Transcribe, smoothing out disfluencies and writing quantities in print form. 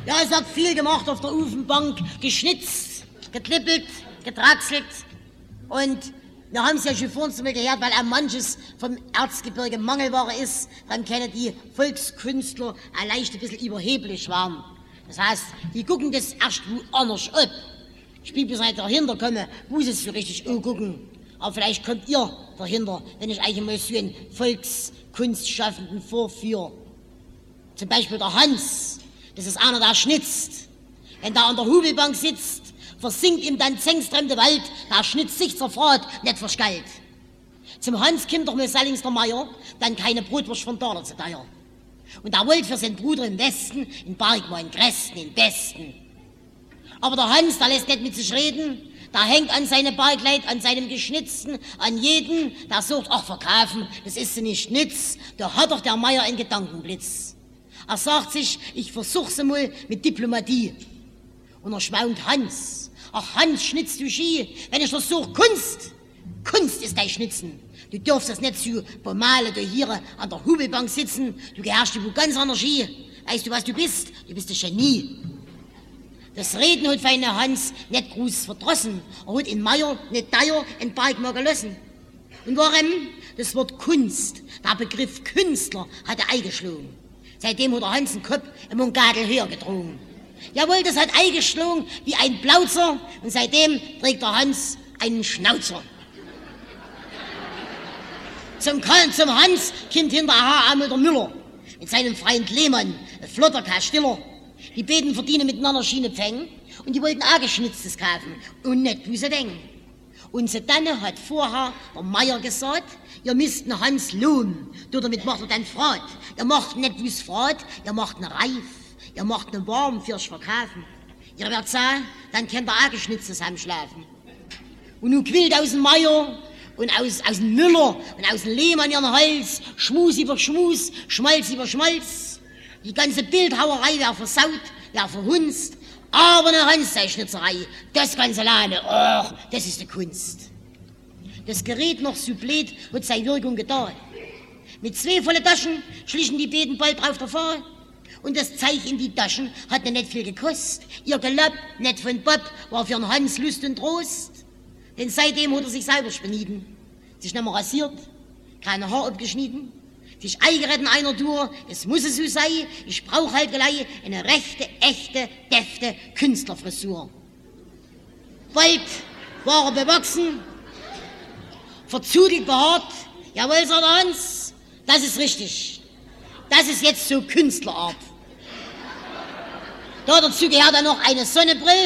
Ja, es hat viel gemacht auf der Ofenbank, geschnitzt, geklippelt, getraxelt. Und wir haben es ja schon vorhin zu mir gehört, weil auch manches vom Erzgebirge Mangelware ist, dann können die Volkskünstler leicht ein bisschen überheblich werden. Das heißt, die gucken das erst woanders ab. Ich bin bis heute dahinter komme, wo sie es so richtig angucken. Aber vielleicht kommt ihr dahinter, wenn ich euch mal so einen Volkskunstschaffenden vorführe. Zum Beispiel der Hans, das ist einer, der schnitzt. Wenn der an der Hubelbank sitzt, versinkt ihm dann zängstremde Wald, der schnitzt sich zerfahrt, nicht verschgallt. Zum Hans kommt doch mal Sallings der Meier, dann keine Brotwurst von Daler zu teuer. Und er wollte für seinen Bruder im Westen, in Bergmann, Gresten, in Besten. Aber der Hans, der lässt nicht mit sich reden, der hängt an seine Bergleit, an seinem Geschnitzten, an jeden, der sucht, ach verkaufen, das ist sie nicht nütz, da hat doch der Meier einen Gedankenblitz. Er sagt sich, ich versuch's mal mit Diplomatie. Und er schwaunt Hans. Ach Hans, schnitzt du Ski, wenn ich versuch Kunst. Kunst ist dein Schnitzen. Du darfst das nicht so bemalen, du hier an der Hubelbank sitzen, du gehörst du ganz anders Ski. Weißt du, was du bist? Du bist ein Genie. Das Reden hat feine Hans nicht groß verdrossen. Er hat in Meier nicht teuer in Berg mal gelassen. Und warum? Das Wort Kunst, der Begriff Künstler, hat er eingeschlagen. Seitdem hat der Hans den Kopf im Gadel höher gedrungen. Jawohl, das hat eingeschlagen wie ein Plauzer und seitdem trägt der Hans einen Schnauzer. Zum Hans kommt hinterher einmal der Müller mit seinem Freund Lehmann, ein flotter Kerl Stiller. Die beiden verdienen miteinander Schiene Pfennig und die wollten auch Geschnitztes kaufen und nicht, wie sie denken. Und so dann hat vorher der Meier gesagt, ihr müsst einen Hans lohnen. Damit macht er dann Frat. Ihr macht nicht wie's Frat, ihr macht einen Reif. Ihr macht einen warm fürs Verkaufen. Ihr werdet sagen, dann könnt ihr auch Geschnitztes heimschlafen. Und nun quillt aus dem Meier und aus dem Müller und aus dem Lehmann ihren Hals, Schmus über Schmus, Schmalz über Schmalz. Die ganze Bildhauerei wäre versaut, wäre verhunzt. Aber eine Hans-Schnitzerei, das ganze Lade, oh, das ist die Kunst. Das Gerät noch so blöd, hat seine Wirkung getan. Mit 2 volle Taschen schlichen die beiden bald drauf davon. Und das Zeug in die Taschen hat nicht viel gekostet. Ihr Gelapp, nicht von Bob, war für den Hans Lust und Trost. Denn seitdem hat er sich selber spenieden. Sich nicht mehr rasiert, keine Haar abgeschnitten, sich eingeredet einer Tour, es muss es so sein, ich brauch halt gleich eine rechte, echte, defte Künstlerfrisur. Bald war er bewachsen, verzudelt behaart, jawohl, sagt der Hans, das ist richtig. Das ist jetzt so Künstlerart. Dazu gehört dann noch eine Sonnenbrille,